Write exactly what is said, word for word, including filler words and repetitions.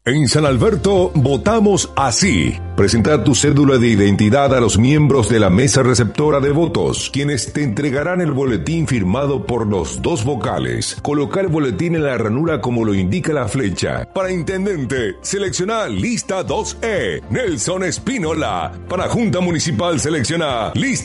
En San Alberto votamos así. Presentar tu cédula de identidad a los miembros de la mesa receptora de votos, quienes te entregarán el boletín firmado por los dos vocales. Colocar el boletín en la ranura como lo indica la flecha. Para intendente, selecciona lista dos E. Nelson Espínola. Para Junta Municipal, selecciona lista